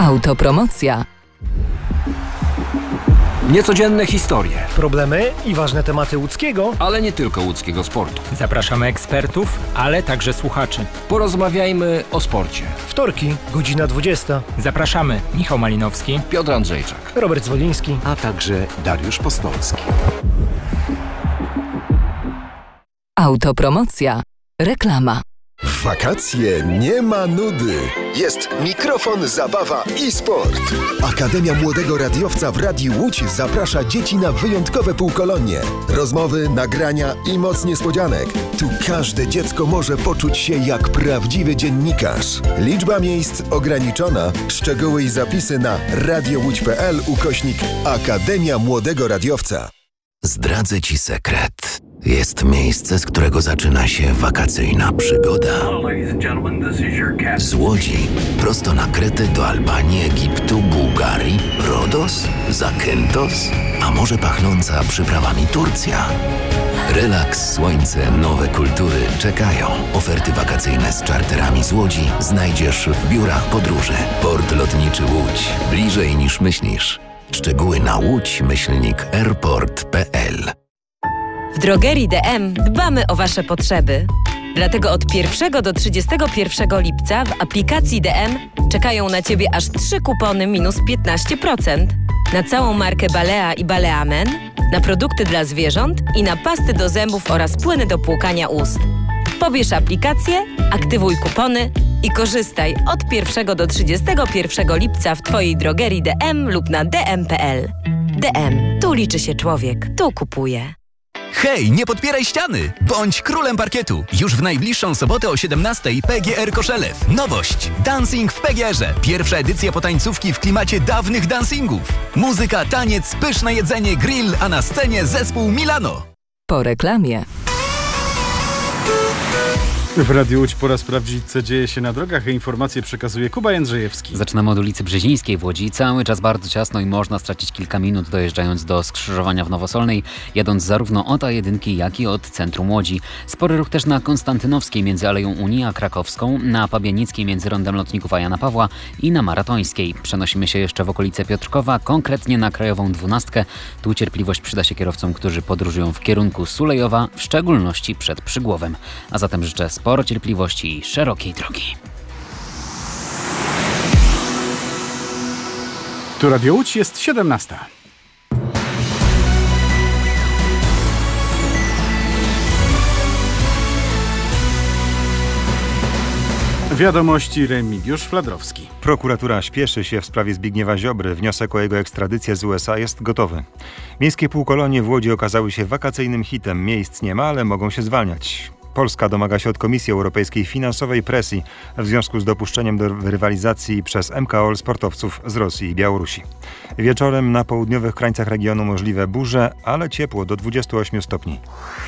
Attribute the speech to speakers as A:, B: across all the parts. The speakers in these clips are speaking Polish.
A: Autopromocja.
B: Niecodzienne historie,
C: problemy i ważne tematy łódzkiego,
B: ale nie tylko łódzkiego sportu.
D: Zapraszamy ekspertów, ale także słuchaczy.
B: Porozmawiajmy o sporcie.
C: Wtorki, godzina 20.
D: Zapraszamy Michał Malinowski,
B: Piotr Andrzejczak,
C: Robert Zwoliński,
E: a także Dariusz Postolski.
A: Autopromocja. Reklama.
E: W wakacje nie ma nudy. Jest mikrofon, zabawa i sport. Akademia Młodego Radiowca w Radiu Łódź zaprasza dzieci na wyjątkowe półkolonie. Rozmowy, nagrania i moc niespodzianek. Tu każde dziecko może poczuć się jak prawdziwy dziennikarz. Liczba miejsc ograniczona. Szczegóły i zapisy na radiołódź.pl/Akademia Młodego Radiowca.
F: Zdradzę Ci sekret. Jest miejsce, z którego zaczyna się wakacyjna przygoda. Z Łodzi prosto na Kretę do Albanii, Egiptu, Bułgarii, Rodos, Zakynthos, a może pachnąca przyprawami Turcja. Relaks, słońce, nowe kultury czekają. Oferty wakacyjne z czarterami z Łodzi znajdziesz w biurach podróży. Port lotniczy Łódź. Bliżej niż myślisz. Szczegóły na łódź-airport.pl.
G: W drogerii DM dbamy o Wasze potrzeby. Dlatego od 1 do 31 lipca w aplikacji DM czekają na Ciebie aż 3 kupony minus 15% na całą markę Balea i Balea Men, na produkty dla zwierząt i na pasty do zębów oraz płyny do płukania ust. Pobierz aplikację, aktywuj kupony i korzystaj od 1 do 31 lipca w Twojej drogerii DM lub na dm.pl. DM. Tu liczy się człowiek. Tu kupuje.
H: Hej, nie podpieraj ściany! Bądź królem parkietu! Już w najbliższą sobotę o 17:00 PGR Koszelew. Nowość! Dancing w PGR-ze. Pierwsza edycja potańcówki w klimacie dawnych dancingów. Muzyka, taniec, pyszne jedzenie, grill, a na scenie zespół Milano.
A: Po reklamie.
I: W Radiu Łódź pora sprawdzić, co dzieje się na drogach. Informacje przekazuje Kuba Jędrzejewski.
J: Zaczynamy od ulicy Brzezińskiej w Łodzi. Cały czas bardzo ciasno i można stracić kilka minut dojeżdżając do skrzyżowania w Nowosolnej, jadąc zarówno od A1, jak i od centrum Łodzi. Spory ruch też na Konstantynowskiej między Aleją Unii a Krakowską, na Pabianickiej między Rondem Lotników a Jana Pawła i na Maratońskiej. Przenosimy się jeszcze w okolice Piotrkowa, konkretnie na Krajową 12. Tu cierpliwość przyda się kierowcom, którzy podróżują w kierunku Sulejowa, w szczególności przed Przygłowem. A zatem życzę sporo cierpliwości i szerokiej drogi.
I: Tu Radio Łódź, jest 17:00. Wiadomości Remigiusz Fladrowski.
K: Prokuratura śpieszy się w sprawie Zbigniewa Ziobry. Wniosek o jego ekstradycję z USA jest gotowy. Miejskie półkolonie w Łodzi okazały się wakacyjnym hitem. Miejsc nie ma, ale mogą się zwalniać. Polska domaga się od Komisji Europejskiej finansowej presji w związku z dopuszczeniem do rywalizacji przez MKOL sportowców z Rosji i Białorusi. Wieczorem na południowych krańcach regionu możliwe burze, ale ciepło do 28 stopni.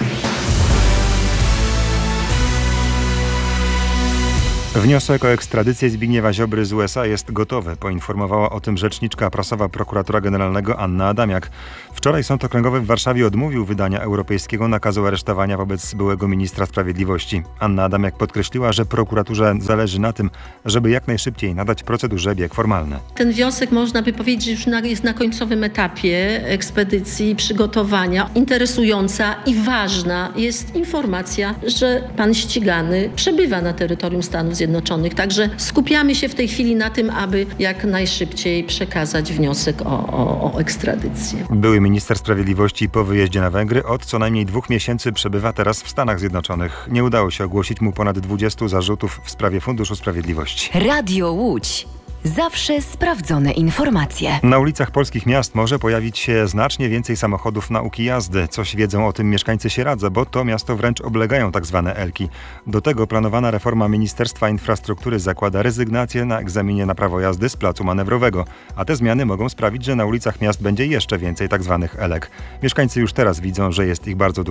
K: Wniosek o ekstradycję Zbigniewa Ziobry z USA jest gotowy, poinformowała o tym rzeczniczka prasowa prokuratora generalnego Anna Adamiak. Wczoraj Sąd Okręgowy w Warszawie odmówił wydania europejskiego nakazu aresztowania wobec byłego ministra sprawiedliwości. Anna Adamiak podkreśliła, że prokuraturze zależy na tym, żeby jak najszybciej nadać procedurze bieg formalny.
L: Ten wniosek, można by powiedzieć, że już jest na końcowym etapie ekspedycji, przygotowania. Interesująca i ważna jest informacja, że pan ścigany przebywa na terytorium Stanów Zjednoczonych. Także skupiamy się w tej chwili na tym, aby jak najszybciej przekazać wniosek o ekstradycję.
K: Były minister sprawiedliwości po wyjeździe na Węgry od co najmniej 2 miesięcy przebywa teraz w Stanach Zjednoczonych. Nie udało się ogłosić mu ponad 20 zarzutów w sprawie Funduszu Sprawiedliwości.
G: Radio Łódź. Zawsze sprawdzone informacje.
K: Na ulicach polskich miast może pojawić się znacznie więcej samochodów nauki jazdy. Coś wiedzą o tym mieszkańcy Sieradza, bo to miasto wręcz oblegają tak zwane Elki. Do tego planowana reforma Ministerstwa Infrastruktury zakłada rezygnację na egzaminie na prawo jazdy z placu manewrowego. A te zmiany mogą sprawić, że na ulicach miast będzie jeszcze więcej tak zwanych Elek. Mieszkańcy już teraz widzą, że jest ich bardzo dużo.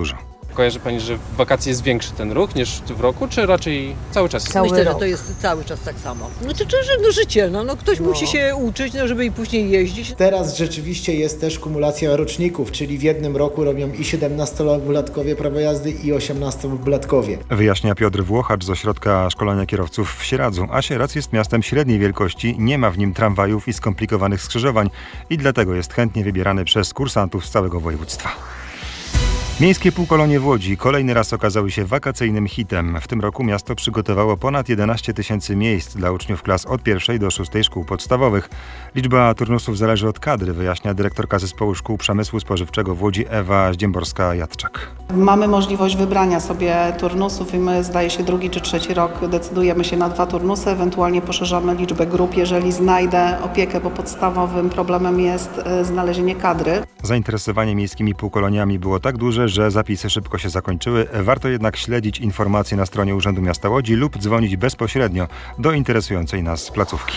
M: Kojarzy Pani, że w wakacje jest większy ten ruch niż w roku, czy raczej cały czas?
N: Myślę, że to jest cały czas tak samo. To życie, ktoś musi się uczyć, żeby i później jeździć.
O: Teraz rzeczywiście jest też kumulacja roczników, czyli w jednym roku robią i 17-latkowie prawo jazdy i 18-latkowie.
K: Wyjaśnia Piotr Włochacz z Ośrodka Szkolenia Kierowców w Sieradzu. A Sieradz jest miastem średniej wielkości, nie ma w nim tramwajów i skomplikowanych skrzyżowań i dlatego jest chętnie wybierany przez kursantów z całego województwa. Miejskie półkolonie w Łodzi kolejny raz okazały się wakacyjnym hitem. W tym roku miasto przygotowało ponad 11 000 miejsc dla uczniów klas od 1. do 6. szkół podstawowych. Liczba turnusów zależy od kadry, wyjaśnia dyrektorka Zespołu Szkół Przemysłu Spożywczego w Łodzi Ewa Zdziemborska-Jadczak.
P: Mamy możliwość wybrania sobie turnusów i my, zdaje się, 2. czy 3. rok decydujemy się na 2 turnusy, ewentualnie poszerzamy liczbę grup, jeżeli znajdę opiekę, bo podstawowym problemem jest znalezienie kadry.
K: Zainteresowanie miejskimi półkoloniami było tak duże, że zapisy szybko się zakończyły. Warto jednak śledzić informacje na stronie Urzędu Miasta Łodzi lub dzwonić bezpośrednio do interesującej nas placówki.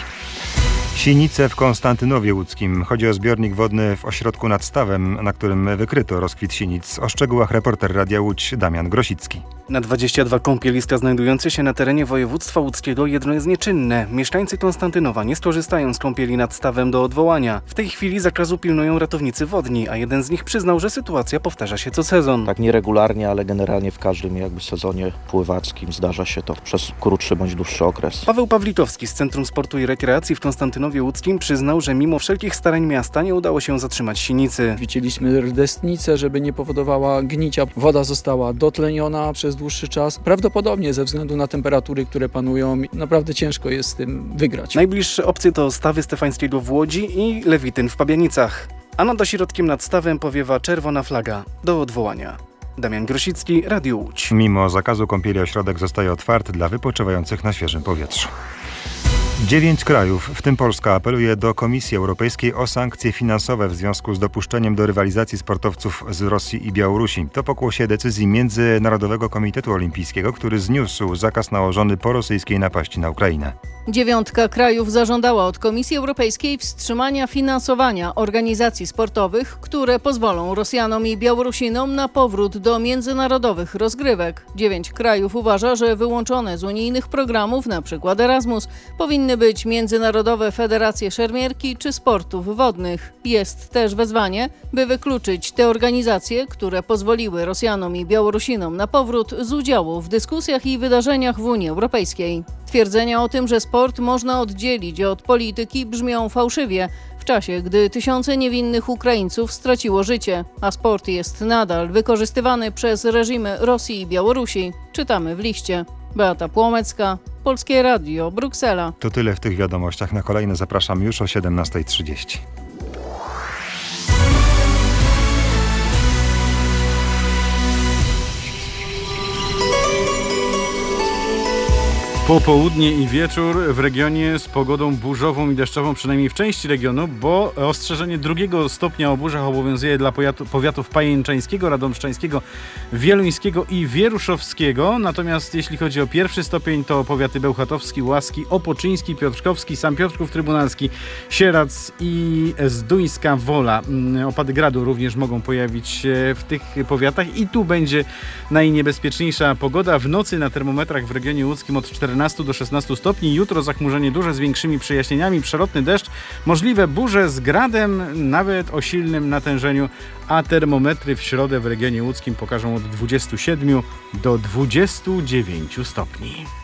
K: Sinice w Konstantynowie Łódzkim. Chodzi o zbiornik wodny w ośrodku nad Stawem, na którym wykryto rozkwit sinic. O szczegółach reporter Radia Łódź Damian Grosicki.
Q: Na 22 kąpieliska znajdujące się na terenie województwa łódzkiego jedno jest nieczynne. Mieszkańcy Konstantynowa nie skorzystają z kąpieli nad Stawem do odwołania. W tej chwili zakazu pilnują ratownicy wodni, a jeden z nich przyznał, że sytuacja powtarza się co sezon.
R: Tak nieregularnie, ale generalnie w każdym sezonie pływackim zdarza się to przez krótszy bądź dłuższy okres.
Q: Paweł Pawlitowski z Centrum Sportu i Rekreacji w Konstantynowie Łódzkim przyznał, że mimo wszelkich starań miasta nie udało się zatrzymać sinicy.
S: Wycięliśmy rdestnicę, żeby nie powodowała gnicia. Woda została dotleniona przez dłuższy czas. Prawdopodobnie ze względu na temperatury, które panują, naprawdę ciężko jest z tym wygrać.
Q: Najbliższe opcje to Stawy Stefańskiego w Łodzi i Lewityn w Pabianicach. A nad ośrodkiem nad Stawem powiewa czerwona flaga do odwołania. Damian Grosicki, Radio Łódź.
K: Mimo zakazu kąpieli ośrodek zostaje otwarty dla wypoczywających na świeżym powietrzu. 9 krajów, w tym Polska, apeluje do Komisji Europejskiej o sankcje finansowe w związku z dopuszczeniem do rywalizacji sportowców z Rosji i Białorusi. To pokłosie decyzji Międzynarodowego Komitetu Olimpijskiego, który zniósł zakaz nałożony po rosyjskiej napaści na Ukrainę.
T: 9 krajów zażądała od Komisji Europejskiej wstrzymania finansowania organizacji sportowych, które pozwolą Rosjanom i Białorusinom na powrót do międzynarodowych rozgrywek. 9 krajów uważa, że wyłączone z unijnych programów, np. Erasmus, powinny być międzynarodowe federacje szermierki czy sportów wodnych. Jest też wezwanie, by wykluczyć te organizacje, które pozwoliły Rosjanom i Białorusinom na powrót z udziału w dyskusjach i wydarzeniach w Unii Europejskiej. Twierdzenia o tym, że sport można oddzielić od polityki, brzmią fałszywie, w czasie gdy tysiące niewinnych Ukraińców straciło życie, a sport jest nadal wykorzystywany przez reżimy Rosji i Białorusi. Czytamy w liście. Beata Płomecka, Polskie Radio, Bruksela.
K: To tyle w tych wiadomościach. Na kolejne zapraszam już o 17:30.
I: Popołudnie i wieczór w regionie z pogodą burzową i deszczową, przynajmniej w części regionu, bo ostrzeżenie 2 stopnia o burzach obowiązuje dla powiatów pajęczańskiego, radomszczańskiego, wieluńskiego i wieruszowskiego. Natomiast jeśli chodzi o 1 stopień, to powiaty bełchatowski, łaski, opoczyński, piotrkowski, sam Piotrków Trybunalski, Sieradz i Zduńska Wola. Opady gradu również mogą pojawić się w tych powiatach i tu będzie najniebezpieczniejsza pogoda. W nocy na termometrach w regionie łódzkim od 14 do 16 stopni. Jutro zachmurzenie duże z większymi przejaśnieniami, przelotny deszcz, możliwe burze z gradem, nawet o silnym natężeniu, a termometry w środę w regionie łódzkim pokażą od 27 do 29 stopni.